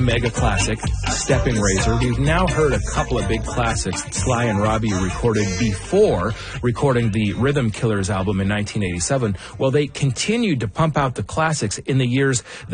mega classic, Stepping Razor. We've now heard a couple of big classics Sly and Robbie recorded before recording the Rhythm Killers album in 1987. Well, they continued to pump out the classics in the years